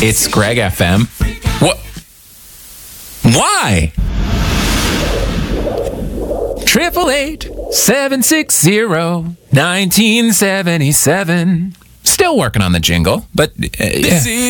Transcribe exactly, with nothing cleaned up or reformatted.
It's Greg F M. What? Why? Triple eight seven six zero nineteen seventy seven. Still working on the jingle, but uh, yeah.